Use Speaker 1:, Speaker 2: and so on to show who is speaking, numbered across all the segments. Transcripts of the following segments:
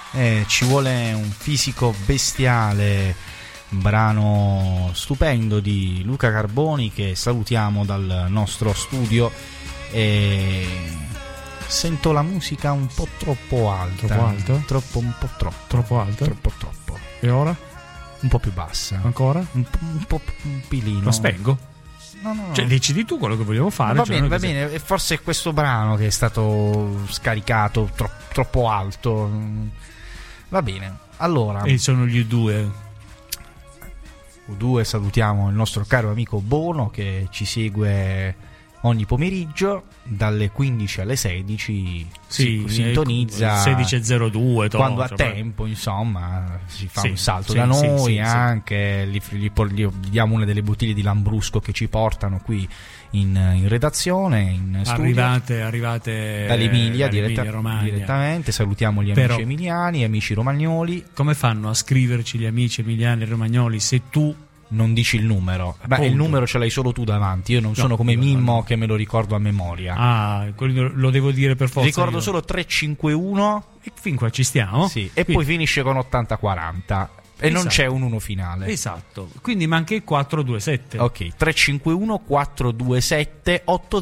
Speaker 1: Ci vuole un fisico bestiale, brano stupendo di Luca Carboni, che salutiamo dal nostro studio. Sento la musica un po' troppo alta.
Speaker 2: Troppo alto?
Speaker 1: Troppo
Speaker 2: alto?
Speaker 1: Troppo.
Speaker 2: E ora?
Speaker 1: Un po' più bassa.
Speaker 2: Ancora?
Speaker 1: Un pilino.
Speaker 2: Lo spengo?
Speaker 1: No.
Speaker 2: Cioè, decidi tu quello che vogliamo fare.
Speaker 1: Va bene. E forse è questo brano che è stato scaricato troppo alto. Va bene. Allora.
Speaker 2: E sono gli
Speaker 1: U2, salutiamo il nostro caro amico Bono, che ci segue ogni pomeriggio dalle 15 alle 16. Sintonizza
Speaker 2: 16:02
Speaker 1: quando ha tempo, insomma, si fa un salto da
Speaker 2: noi,
Speaker 1: noi anche. Gli diamo una delle bottiglie di Lambrusco che ci portano qui in redazione, in studio.
Speaker 2: Arrivate
Speaker 1: dall'Emilia direttamente. Salutiamo gli amici emiliani, amici romagnoli.
Speaker 2: Come fanno a scriverci gli amici emiliani e romagnoli se tu
Speaker 1: non dici il numero? Beh, il numero ce l'hai solo tu davanti. Io non sono come Mimmo che me lo ricordo a memoria.
Speaker 2: Lo devo dire per forza.
Speaker 1: Ricordo solo 351
Speaker 2: e fin qua ci stiamo.
Speaker 1: Sì, e poi finisce con 8040 e non c'è un 1 finale.
Speaker 2: Esatto. Quindi manca il 427.
Speaker 1: Ok, 351 427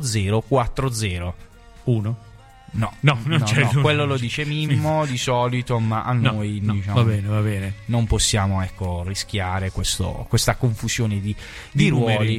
Speaker 1: 8040.
Speaker 2: 1.
Speaker 1: No, quello lo dice Mimmo di solito, ma a noi diciamo,
Speaker 2: va bene.
Speaker 1: Non possiamo rischiare questa confusione di ruoli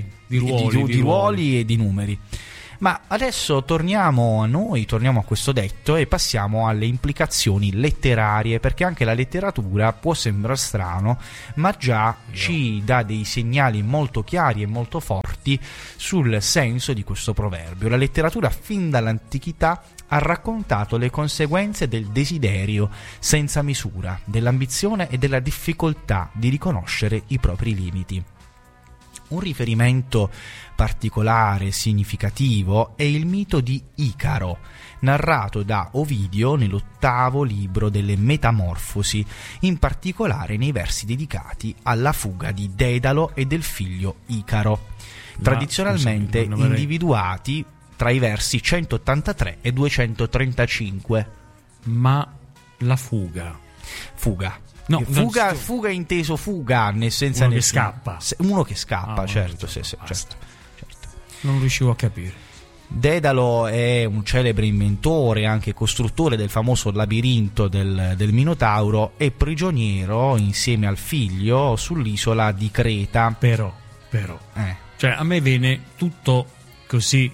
Speaker 1: e di numeri. Ma adesso torniamo a questo detto e passiamo alle implicazioni letterarie, perché anche la letteratura può sembrare strano, ma già ci dà dei segnali molto chiari e molto forti sul senso di questo proverbio. La letteratura fin dall'antichità ha raccontato le conseguenze del desiderio senza misura, dell'ambizione e della difficoltà di riconoscere i propri limiti. Un riferimento particolare, significativo, è il mito di Icaro, narrato da Ovidio nell'8° libro delle Metamorfosi, in particolare nei versi dedicati alla fuga di Dedalo e del figlio Icaro, tradizionalmente individuati tra i versi 183 e 235.
Speaker 2: Ma la fuga.
Speaker 1: No, fuga inteso fuga, nel senso
Speaker 2: uno che scappa.
Speaker 1: Uno che scappa, certo.
Speaker 2: Non riuscivo a capire.
Speaker 1: Dedalo è un celebre inventore, anche costruttore del famoso labirinto del Minotauro, e prigioniero insieme al figlio sull'isola di Creta.
Speaker 2: Però. Cioè, a me viene tutto così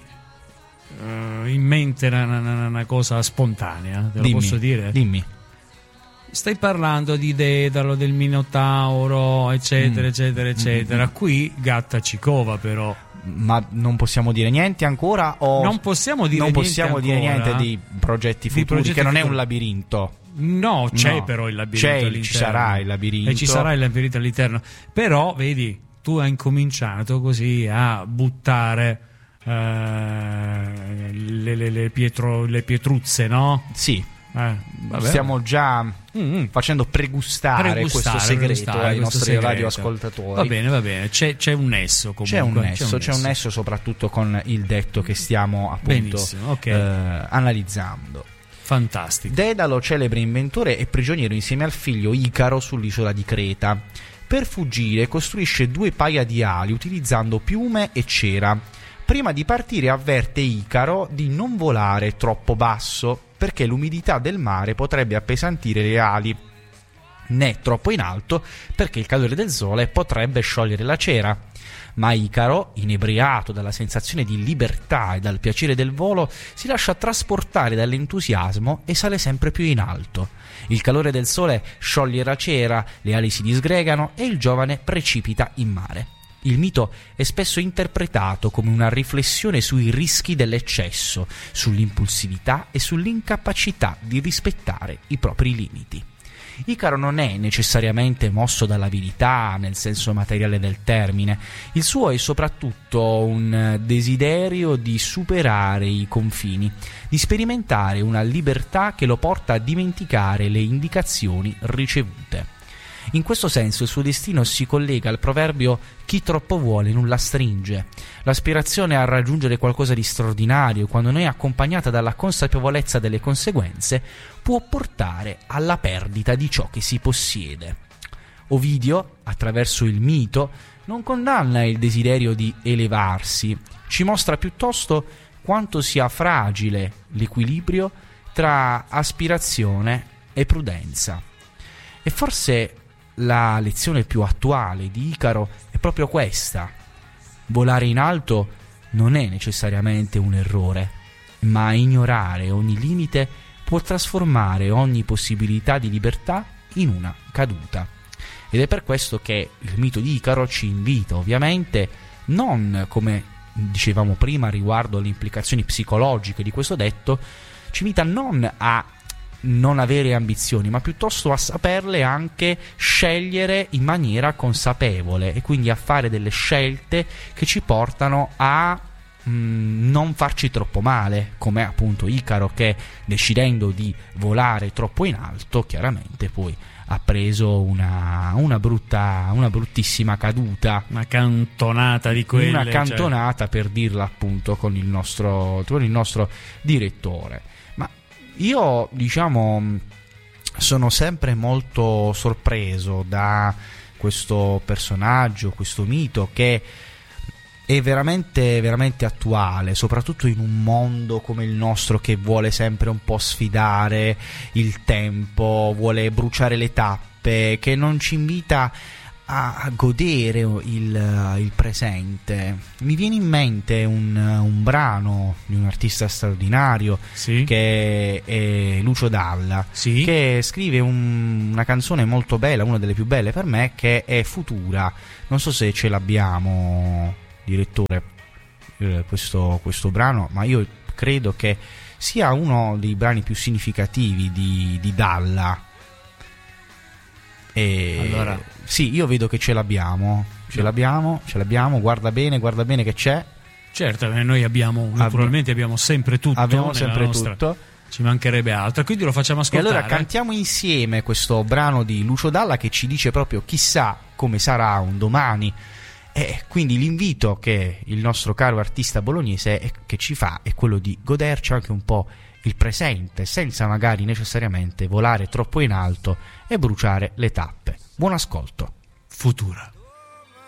Speaker 2: in mente una cosa spontanea, te lo posso dire?
Speaker 1: Dimmi.
Speaker 2: Stai parlando di Dedalo, del Minotauro, eccetera. Qui gatta ci cova, però.
Speaker 1: Ma non possiamo dire niente ancora?
Speaker 2: Non possiamo dire
Speaker 1: niente di progetti futuri, che non è un labirinto.
Speaker 2: No, c'è però il labirinto all'interno.
Speaker 1: Ci sarà il labirinto.
Speaker 2: E ci sarà il labirinto all'interno. Però, vedi, tu hai incominciato così a buttare le pietruzze, no?
Speaker 1: Sì. Stiamo già facendo pregustare questo segreto ai nostri radioascoltatori.
Speaker 2: Va bene. C'è un nesso comunque.
Speaker 1: C'è un nesso soprattutto con il detto che stiamo appunto analizzando.
Speaker 2: Fantastico.
Speaker 1: Dedalo, celebre inventore, è prigioniero insieme al figlio Icaro sull'isola di Creta. Per fuggire costruisce 2 paia di ali utilizzando piume e cera. Prima di partire avverte Icaro di non volare troppo basso, perché l'umidità del mare potrebbe appesantire le ali, né troppo in alto, perché il calore del sole potrebbe sciogliere la cera. Ma Icaro, inebriato dalla sensazione di libertà e dal piacere del volo, si lascia trasportare dall'entusiasmo e sale sempre più in alto. Il calore del sole scioglie la cera, le ali si disgregano e il giovane precipita in mare. Il mito è spesso interpretato come una riflessione sui rischi dell'eccesso, sull'impulsività e sull'incapacità di rispettare i propri limiti. Icaro non è necessariamente mosso dall'avidità nel senso materiale del termine. Il suo è soprattutto un desiderio di superare i confini, di sperimentare una libertà che lo porta a dimenticare le indicazioni ricevute. In questo senso il suo destino si collega al proverbio «chi troppo vuole nulla stringe». L'aspirazione a raggiungere qualcosa di straordinario, quando non è accompagnata dalla consapevolezza delle conseguenze, può portare alla perdita di ciò che si possiede. Ovidio, attraverso il mito, non condanna il desiderio di elevarsi, ci mostra piuttosto quanto sia fragile l'equilibrio tra aspirazione e prudenza. E forse la lezione più attuale di Icaro è proprio questa: volare in alto non è necessariamente un errore, ma ignorare ogni limite può trasformare ogni possibilità di libertà in una caduta. Ed è per questo che il mito di Icaro ci invita, ovviamente, non, come dicevamo prima riguardo alle implicazioni psicologiche di questo detto, ci invita non a non avere ambizioni, ma piuttosto a saperle anche scegliere in maniera consapevole, e quindi a fare delle scelte che ci portano a non farci troppo male, come appunto Icaro, che decidendo di volare troppo in alto chiaramente poi ha preso una bruttissima caduta,
Speaker 2: una cantonata di quelle,
Speaker 1: una cantonata, per dirla appunto con il nostro direttore. Ma io, diciamo, sono sempre molto sorpreso da questo personaggio, questo mito, che è veramente, veramente attuale, soprattutto in un mondo come il nostro, che vuole sempre un po' sfidare il tempo, vuole bruciare le tappe, che non ci invita a godere il presente. Mi viene in mente un brano di un artista straordinario,
Speaker 2: sì,
Speaker 1: che è Lucio Dalla,
Speaker 2: sì,
Speaker 1: che scrive una canzone molto bella, una delle più belle per me, che è Futura. Non so se ce l'abbiamo, direttore, questo brano, ma io credo che sia uno dei brani più significativi di Dalla. E
Speaker 2: allora,
Speaker 1: sì, io vedo che ce l'abbiamo, guarda bene che c'è.
Speaker 2: Certo, noi naturalmente abbiamo sempre tutto,
Speaker 1: abbiamo sempre tutto,
Speaker 2: ci mancherebbe altro, quindi lo facciamo ascoltare.
Speaker 1: E allora cantiamo insieme questo brano di Lucio Dalla, che ci dice proprio chissà come sarà un domani. E quindi l'invito che il nostro caro artista bolognese che ci fa è quello di goderci anche un po' il presente, senza magari necessariamente volare troppo in alto e bruciare le tappe. Buon ascolto.
Speaker 2: Futura.